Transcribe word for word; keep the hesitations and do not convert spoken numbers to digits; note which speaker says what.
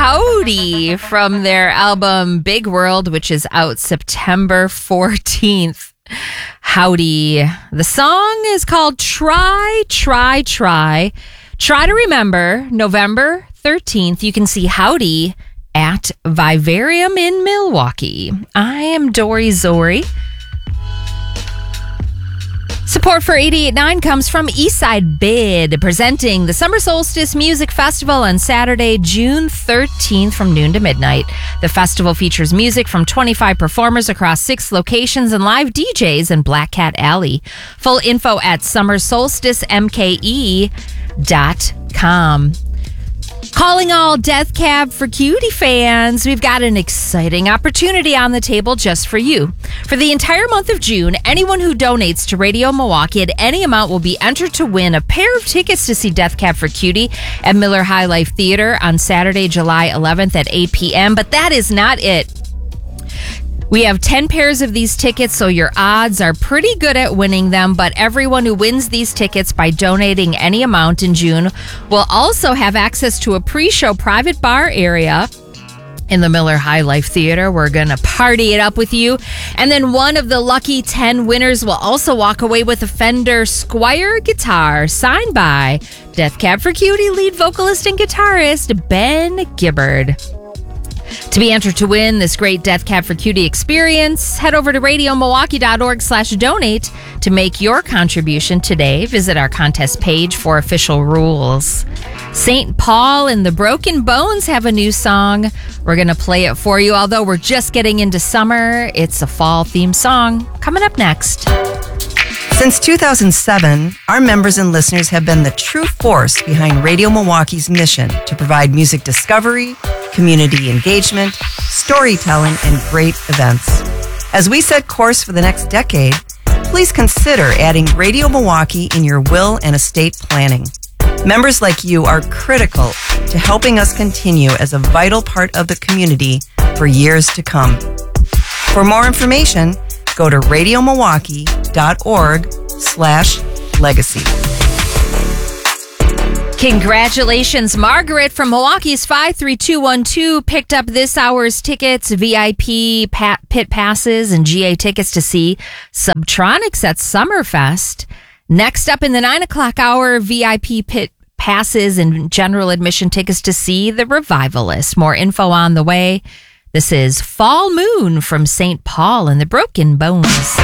Speaker 1: Howdy from their album Big World, which is out September fourteenth. Howdy. The song is called Try, Try, Try. Try to remember, November thirteenth, you can see Howdy at Vivarium in Milwaukee. I am Dory Zori. Support for eighty-eight point nine comes from Eastside Bid, presenting the Summer Solstice Music Festival on Saturday, June thirteenth from noon to midnight. The festival features music from twenty-five performers across six locations and live D Js in Black Cat Alley. Full info at summer solstice m k e dot com. Calling all Death Cab for Cutie fans, we've got an exciting opportunity on the table just for you. For the entire month of June, anyone who donates to Radio Milwaukee at any amount will be entered to win a pair of tickets to see Death Cab for Cutie at Miller High Life Theater on Saturday, July eleventh at eight p.m. But that is not it. We have ten pairs of these tickets, so your odds are pretty good at winning them, but everyone who wins these tickets by donating any amount in June will also have access to a pre-show private bar area in the Miller High Life Theater. We're going to party it up with you. And then one of the lucky ten winners will also walk away with a Fender Squire guitar signed by Death Cab for Cutie lead vocalist and guitarist Ben Gibbard. To be entered to win this great Death Cab for Cutie experience, head over to radio milwaukee dot org slash donate to make your contribution today. Visit our contest page for official rules. Saint Paul and the Broken Bones have a new song. We're going to play it for you. Although we're just getting into summer, it's a fall-themed song. Coming up next.
Speaker 2: Since two thousand seven, our members and listeners have been the true force behind Radio Milwaukee's mission to provide music discovery, community engagement, storytelling, and great events. As we set course for the next decade, please consider adding Radio Milwaukee in your will and estate planning. Members like you are critical to helping us continue as a vital part of the community for years to come. For more information, go to radio milwaukee dot org slash legacy.
Speaker 1: Congratulations, Margaret from Milwaukee's five three two one two picked up this hour's tickets, V I P pa- pit passes, and G A tickets to see Subtronics at Summerfest. Next up in the nine o'clock hour, V I P pit passes and general admission tickets to see The Revivalist. More info on the way. This is Fall Moon from Saint Paul and the Broken Bones.